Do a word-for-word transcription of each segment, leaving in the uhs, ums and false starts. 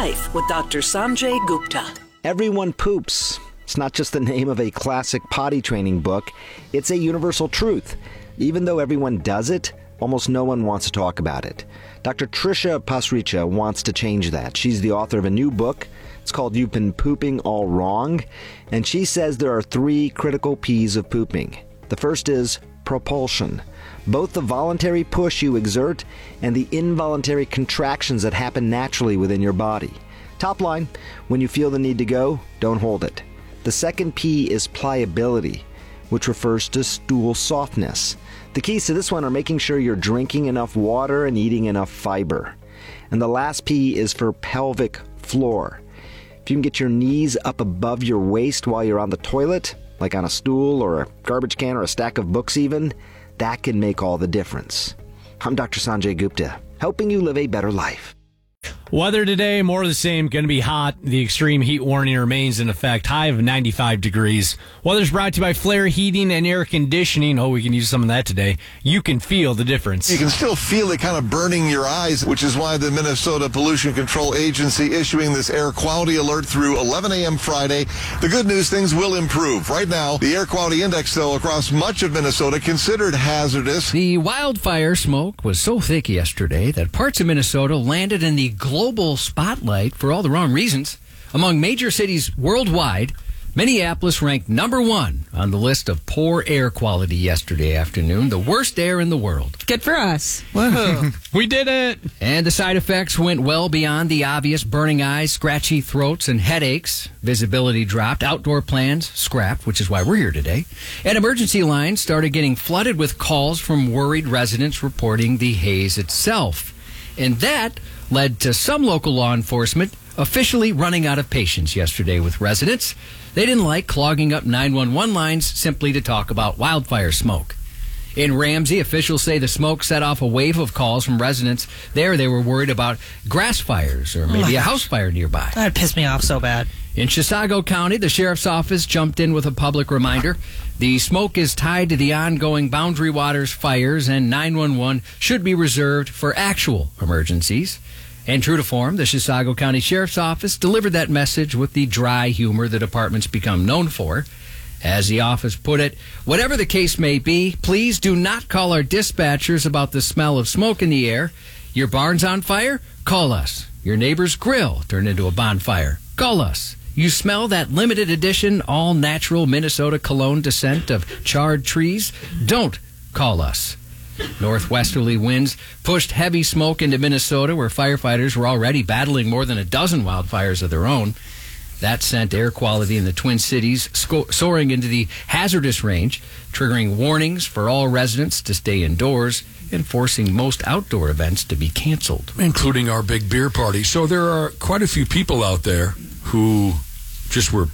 Life with Doctor Sanjay Gupta. Everyone poops. It's not just the name of a classic potty training book. It's a universal truth. Even though everyone does it, almost no one wants to talk about it. Doctor Trisha Pasricha wants to change that. She's the author of a new book. It's called You've Been Pooping All Wrong. And she says there are three critical P's of pooping. The first is propulsion. Both the voluntary push you exert and the involuntary contractions that happen naturally within your body. Top line, when you feel the need to go, don't hold it. The second P is pliability, which refers to stool softness. The keys to this one are making sure you're drinking enough water and eating enough fiber. And the last P is for pelvic floor. If you can get your knees up above your waist while you're on the toilet, like on a stool or a garbage can or a stack of books even, that can make all the difference. I'm Doctor Sanjay Gupta, helping you live a better life. Weather today, more of the same, going to be hot. The extreme heat warning remains in effect, high of ninety-five degrees. Weather's brought to you by Flair Heating and Air Conditioning. Oh, we can use some of that today. You can feel the difference. You can still feel it kind of burning your eyes, which is why the Minnesota Pollution Control Agency issuing this air quality alert through eleven a.m. Friday. The good news, things will improve. Right now, the air quality index, though, across much of Minnesota considered hazardous. The wildfire smoke was so thick yesterday that parts of Minnesota landed in the global spotlight for all the wrong reasons. Among major cities worldwide, Minneapolis ranked number one on the list of poor air quality yesterday afternoon, the worst air in the world. Good for us. Woohoo. We did it. And the side effects went well beyond the obvious: burning eyes, scratchy throats, and headaches. Visibility dropped, outdoor plans scrapped, which is why we're here today. And emergency lines started getting flooded with calls from worried residents reporting the haze itself. And that led to some local law enforcement officially running out of patience yesterday with residents. They didn't like clogging up nine one one lines simply to talk about wildfire smoke. In Ramsey, officials say the smoke set off a wave of calls from residents. There, they were worried about grass fires or maybe a house fire nearby. That pissed me off so bad. In Chisago County, the sheriff's office jumped in with a public reminder. The smoke is tied to the ongoing Boundary Waters fires, and nine one one should be reserved for actual emergencies. And true to form, the Chisago County Sheriff's Office delivered that message with the dry humor the department's become known for. As the office put it, whatever the case may be, please do not call our dispatchers about the smell of smoke in the air. Your barn's on fire? Call us. Your neighbor's grill turned into a bonfire? Call us. You smell that limited edition, all-natural Minnesota cologne descent of charred trees? Don't call us. Northwesterly winds pushed heavy smoke into Minnesota, where firefighters were already battling more than a dozen wildfires of their own. That sent air quality in the Twin Cities sco- soaring into the hazardous range, triggering warnings for all residents to stay indoors and forcing most outdoor events to be canceled. Including our big beer party. So there are quite a few people out there who just were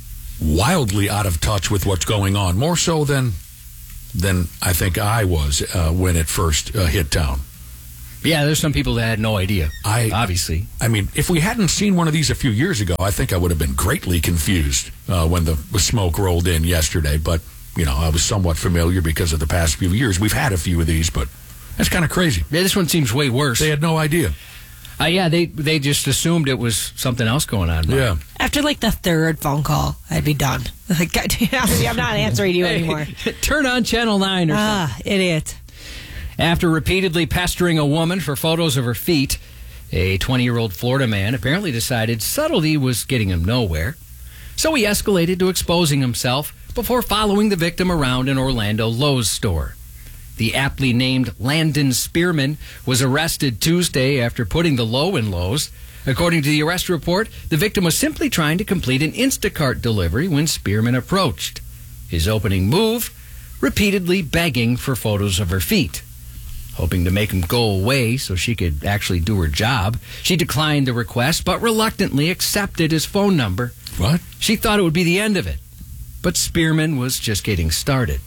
wildly out of touch with what's going on, more so than than I think I was uh, when it first uh, hit town. Yeah, there's some people that had no idea, I, obviously. I mean, if we hadn't seen one of these a few years ago, I think I would have been greatly confused uh, when the smoke rolled in yesterday. But, you know, I was somewhat familiar because of the past few years. We've had a few of these, but that's kind of crazy. Yeah, this one seems way worse. They had no idea. Uh, yeah, they they just assumed it was something else going on. Yeah. After like the third phone call, I'd be done. Like, I'm not answering you anymore. Turn on Channel nine or ah, something. Idiot. After repeatedly pestering a woman for photos of her feet, a twenty-year-old Florida man apparently decided subtlety was getting him nowhere. So he escalated to exposing himself before following the victim around an Orlando Lowe's store. The aptly named Landon Spearman was arrested Tuesday after putting the low in Lowe's. According to the arrest report, the victim was simply trying to complete an Instacart delivery when Spearman approached. His opening move, repeatedly begging for photos of her feet. Hoping to make him go away so she could actually do her job, she declined the request but reluctantly accepted his phone number. What? She thought it would be the end of it. But Spearman was just getting started.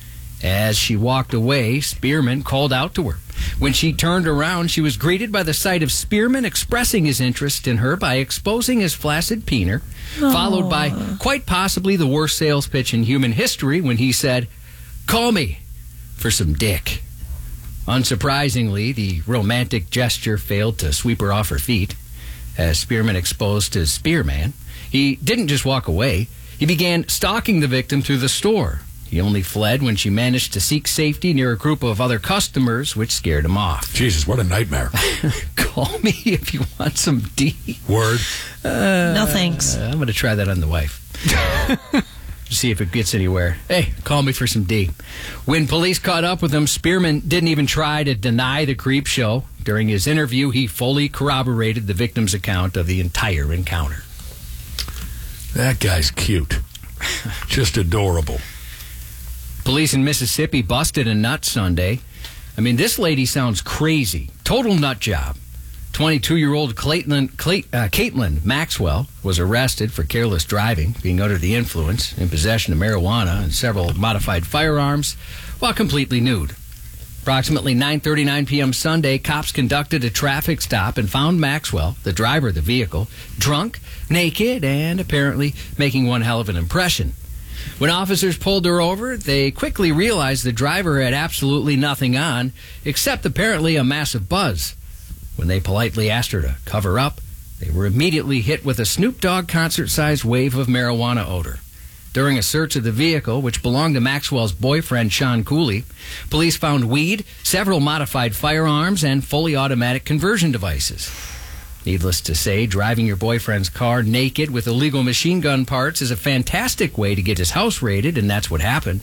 As she walked away, Spearman called out to her. When she turned around, she was greeted by the sight of Spearman expressing his interest in her by exposing his flaccid peener, Aww. Followed by quite possibly the worst sales pitch in human history when he said, "Call me for some dick." Unsurprisingly, the romantic gesture failed to sweep her off her feet. As Spearman exposed to Spearman, he didn't just walk away. He began stalking the victim through the store. He only fled when she managed to seek safety near a group of other customers, which scared him off. Jesus, what a nightmare. Call me if you want some D. Word. Uh, No thanks. I'm going to try that on the wife. See if it gets anywhere. Hey, call me for some D. When police caught up with him, Spearman didn't even try to deny the creep show. During his interview, he fully corroborated the victim's account of the entire encounter. That guy's cute. Just adorable. Police in Mississippi busted a nut Sunday. I mean, this lady sounds crazy. Total nut job. twenty-two-year-old Caitlin, Clay, uh, Caitlin Maxwell was arrested for careless driving, being under the influence, in possession of marijuana and several modified firearms, while completely nude. Approximately nine thirty-nine p.m. Sunday, cops conducted a traffic stop and found Maxwell, the driver of the vehicle, drunk, naked, and apparently making one hell of an impression. When officers pulled her over, they quickly realized the driver had absolutely nothing on, except apparently a massive buzz. When they politely asked her to cover up, they were immediately hit with a Snoop Dogg concert-sized wave of marijuana odor. During a search of the vehicle, which belonged to Maxwell's boyfriend, Sean Cooley, police found weed, several modified firearms, and fully automatic conversion devices. Needless to say, driving your boyfriend's car naked with illegal machine gun parts is a fantastic way to get his house raided, and that's what happened.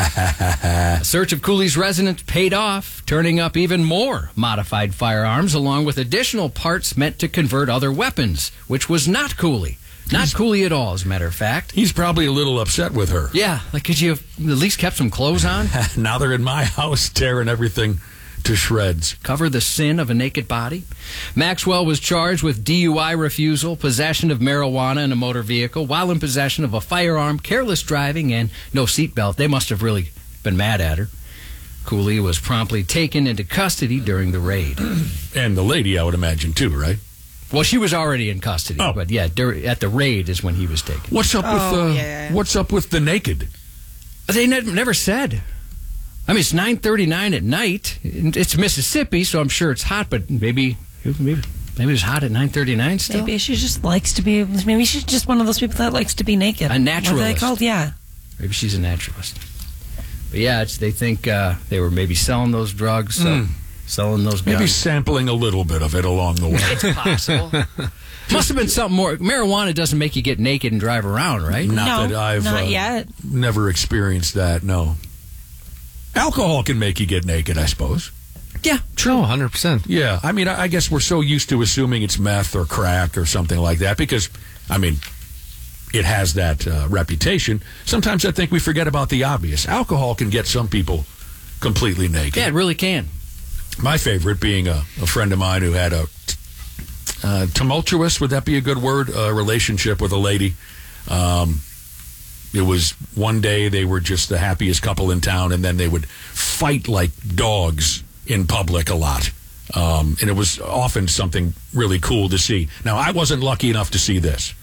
A search of Cooley's residence paid off, turning up even more modified firearms along with additional parts meant to convert other weapons, which was not Cooley. Not He's, Cooley at all, as a matter of fact. He's probably a little upset with her. Yeah, like could you have at least kept some clothes on? Now they're in my house tearing everything to shreds. Cover the sin of a naked body. Maxwell was charged with D U I refusal, possession of marijuana in a motor vehicle, while in possession of a firearm, careless driving, and no seatbelt. They must have really been mad at her. Cooley was promptly taken into custody during the raid. And the lady, I would imagine, too, right? Well, she was already in custody, oh. but yeah, dur- at the raid is when he was taken. What's up oh, with uh, yeah. What's up with the naked? They ne- never said. I mean, it's nine thirty-nine at night. It's Mississippi, so I'm sure it's hot, but maybe maybe maybe it's hot at nine thirty-nine still. Maybe she just likes to be. Maybe she's just one of those people that likes to be naked. A naturalist. What are they called? Yeah. Maybe she's a naturalist. But yeah, it's, they think uh, they were maybe selling those drugs, so, mm. selling those guns. Maybe sampling a little bit of it along the way. It's possible. Must have been something more. Marijuana doesn't make you get naked and drive around, right? Not no, that I've not uh, yet. never experienced that, no. Alcohol can make you get naked, I suppose. Yeah, true. one hundred percent. Yeah, I mean, I guess we're so used to assuming it's meth or crack or something like that because, I mean, it has that uh, reputation. Sometimes I think we forget about the obvious. Alcohol can get some people completely naked. Yeah, it really can. My favorite being a, a friend of mine who had a uh, tumultuous, would that be a good word, uh, relationship with a lady. Um It was one day they were just the happiest couple in town, and then they would fight like dogs in public a lot. Um, and it was often something really cool to see. Now, I wasn't lucky enough to see this.